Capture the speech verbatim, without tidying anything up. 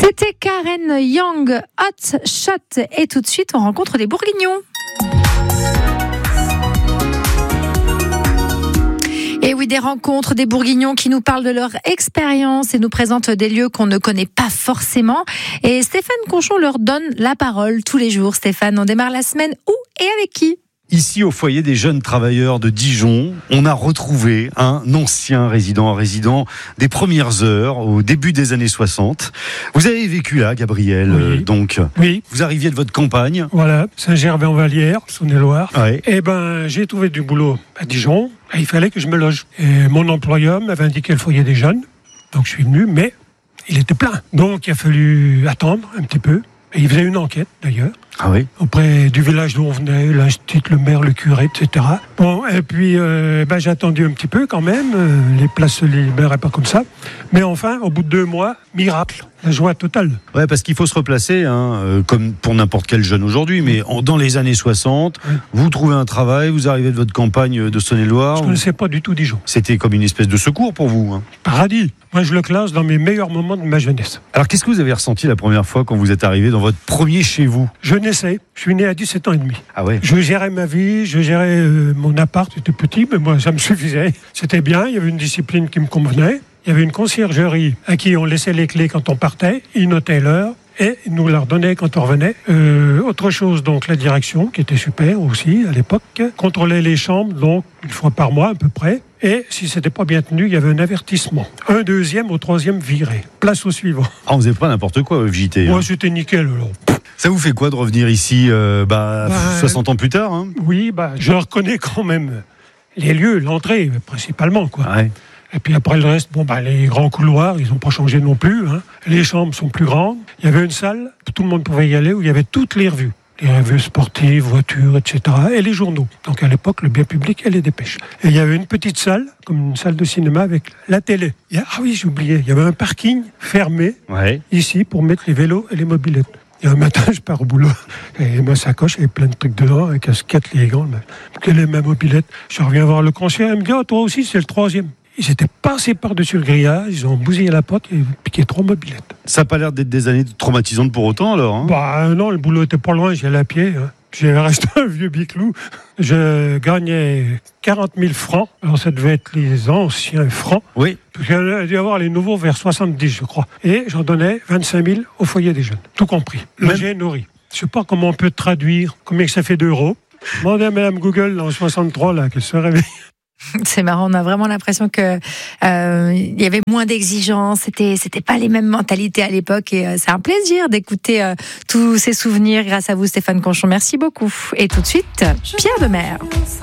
C'était Karen Young, Hot Shot. Et tout de suite, on rencontre des Bourguignons. Et oui, des rencontres, des Bourguignons qui nous parlent de leur expérience et nous présentent des lieux qu'on ne connaît pas forcément. Et Stéphane Conchon leur donne la parole tous les jours. Stéphane, on démarre la semaine où et avec qui ? Ici, au foyer des jeunes travailleurs de Dijon, on a retrouvé un ancien résident, un résident des premières heures, au début des années soixante. Vous avez vécu là, Gabriel, oui. euh, donc. Oui. Vous arriviez de votre campagne. Voilà, Saint-Gervais-en-Vallière, Saône-et-Loire. Ouais. Et ben, j'ai trouvé du boulot à Dijon, et il fallait que je me loge. Et mon employeur m'avait indiqué le foyer des jeunes, donc je suis venu, mais il était plein. Donc il a fallu attendre un petit peu. Et il faisait une enquête, d'ailleurs. Ah oui. Auprès du village d'où on venait, l'institut, le maire, le curé, et cetera. Bon, et puis euh, ben, j'ai attendu un petit peu quand même. Euh, les places se libéraient pas comme ça. Mais enfin, au bout de deux mois, miracle, la joie totale. Ouais, parce qu'il faut se replacer, hein, euh, comme pour n'importe quel jeune aujourd'hui, mais en, dans les années soixante, Oui. vous trouvez un travail, vous arrivez de votre campagne de Saône-et-Loire. Je ne connaissais pas du tout Dijon. C'était comme une espèce de secours pour vous. Hein. Paradis. Moi, je le classe dans mes meilleurs moments de ma jeunesse. Alors, qu'est-ce que vous avez ressenti la première fois quand vous êtes arrivé dans votre premier chez vous ? Je naissais. Je suis né à dix-sept ans et demi. Ah ouais. Je gérais ma vie, je gérais euh, mon appart, c'était petit, mais moi, ça me suffisait. C'était bien, il y avait une discipline qui me convenait. Il y avait une conciergerie à qui on laissait les clés quand on partait, ils notaient l'heure et ils nous la redonnaient quand on revenait. Euh, autre chose, donc, la direction, qui était super aussi à l'époque, contrôlait les chambres, donc, une fois par mois à peu près. Et si c'était pas bien tenu, il y avait un avertissement. Un deuxième au troisième viré. Place au suivant. Ah, vous n'avez pas n'importe quoi au J T. Moi, Hein. c'était nickel, alors. Ça vous fait quoi de revenir ici euh, bah, Bah, soixante ans plus tard hein Oui, bah, je reconnais quand même les lieux, l'entrée, principalement, quoi. Ouais. Et puis après le reste, bon, bah, les grands couloirs, ils n'ont pas changé non plus. Hein. Les chambres sont plus grandes. Il y avait une salle, tout le monde pouvait y aller, où il y avait toutes les revues. Les revues sportives, voitures, et cetera. Et les journaux. Donc à l'époque, le bien public et les dépêches. Et il y avait une petite salle, comme une salle de cinéma, avec la télé. Il y a, ah oui, j'ai oublié. Il y avait un parking fermé, Ouais. ici, pour mettre les vélos et les mobylettes. Et un matin, je pars au boulot. Et ma sacoche, il y avait plein de trucs dedans, avec casquette, les gants. Quelle est ma mobylette ? Je reviens voir le concierge, il me dit, oh, toi aussi, c'est le troisième. Ils étaient passés par-dessus le grillage, ils ont bousillé la porte et piqué trois mobylettes. Ça n'a pas l'air d'être des années traumatisantes pour autant alors hein Bah non, le boulot était pas loin, j'y allais à pied. Hein. J'ai resté un vieux biclou. Je gagnais quarante mille francs. Alors ça devait être les anciens francs. Oui. Parce qu'il y a dû avoir les nouveaux vers soixante-dix, je crois. Et j'en donnais vingt-cinq mille au foyer des jeunes. Tout compris. Logé et nourri. Je sais pas comment on peut traduire, combien que ça fait d'euros. Demandez à Madame Google en soixante-trois, là, qu'elle se réveille. C'est marrant, on a vraiment l'impression que euh, il y avait moins d'exigences, c'était c'était pas les mêmes mentalités à l'époque et euh, c'est un plaisir d'écouter euh, tous ces souvenirs grâce à vous Stéphane Conchon. Merci beaucoup. Et tout de suite, Pierre Demers.